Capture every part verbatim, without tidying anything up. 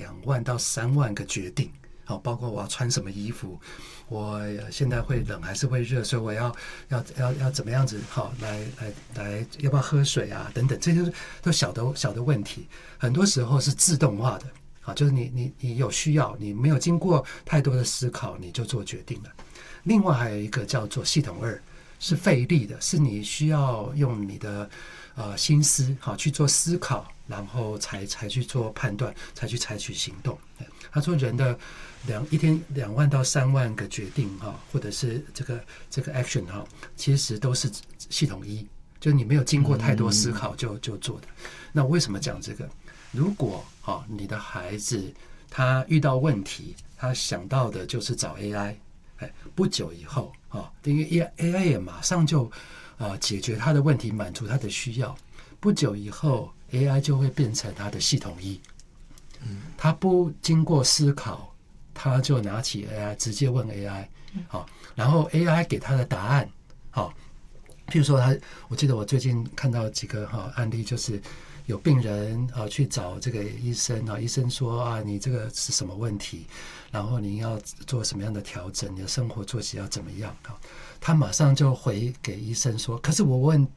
两万到三万个决定，好，包括我要穿什么衣服，我现在会冷还是会热，所以我要要要要怎么样子好来来来，要不要喝水啊等等，这些都小的小的问题，很多时候是自动化的，好，就是你你你有需要，你没有经过太多的思考，你就做决定了。另外还有一个叫做系统二，是费力的，是你需要用你的呃心思好去做思考，然后才才去做判断，才去采取行动。他说人的两一天两万到三万个决定哈，或者是这个这个 action 哈，其实都是系统一，就是你没有经过太多思考就就做的。那为什么讲这个？如果哈你的孩子他遇到问题，他想到的就是找 A I， 哎，不久以后啊，因为 A I 也马上就啊解决他的问题，满足他的需要。不久以后 ，A I 就会变成他的系统一。他不经过思考，他就拿起 A I 直接问 A I， 好，然后 A I 给他的答案，好，譬如说他，我记得我最近看到几个哈案例，就是有病人啊去找这个医生啊，医生说啊你这个是什么问题，然后你要做什么样的调整，你的生活作息要怎么样啊？他马上就回给医生说，可是我问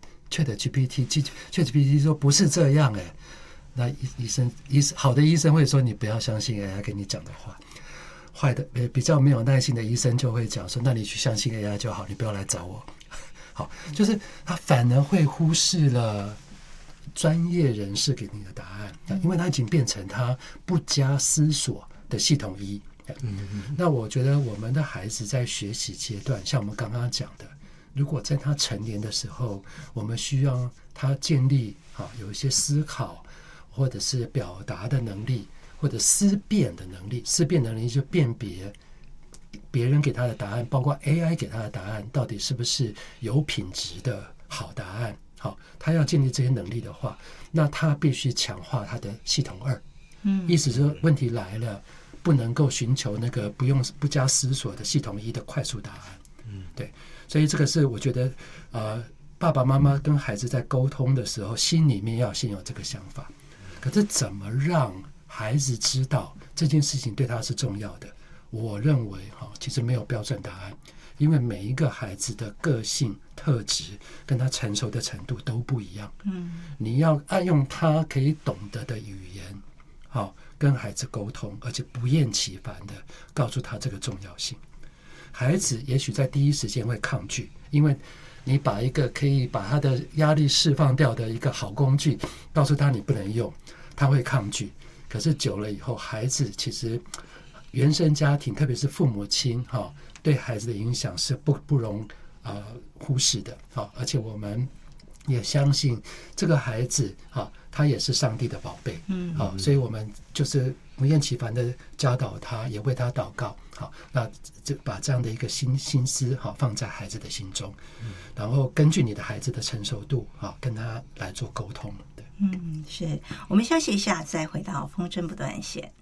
ChatGPT，ChatGPT 说不是这样哎、欸。那医生医好的医生会说你不要相信 A I 跟你讲的话，坏的比较没有耐心的医生就会讲说，那你去相信 A I 就好，你不要来找我。好，就是他反而会忽视了专业人士给你的答案，因为他已经变成他不加思索的系统一。那我觉得我们的孩子在学习阶段，像我们刚刚讲的，如果在他成年的时候，我们需要他建立啊有一些思考，或者是表达的能力，或者思辨的能力。思辨能力就辨别别人给他的答案，包括 A I 给他的答案，到底是不是有品质的好答案。好，他要建立这些能力的话，那他必须强化他的系统二。嗯，意思是问题来了，不能够寻求那个不用不加思索的系统一的快速答案。嗯，对，所以这个是我觉得呃，爸爸妈妈跟孩子在沟通的时候，心里面要先有这个想法。可是怎么让孩子知道这件事情对他是重要的？我认为哈，其实没有标准答案，因为每一个孩子的个性特质跟他成熟的程度都不一样。嗯，你要按用他可以懂得的语言，好跟孩子沟通，而且不厌其烦的告诉他这个重要性。孩子也许在第一时间会抗拒，因为你把一个可以把他的压力释放掉的一个好工具告诉他你不能用，他会抗拒。可是久了以后，孩子其实原生家庭，特别是父母亲哈，对孩子的影响是不不容呃忽视的。好，而且我们也相信这个孩子哈，他也是上帝的宝贝。嗯，好，所以我们就是不厌其烦的教导他，也为他祷告。好，那这把这样的一个心心思好放在孩子的心中，然后根据你的孩子的成熟度好跟他来做沟通。对， 嗯，是我们休息一下，再回到风筝不断线。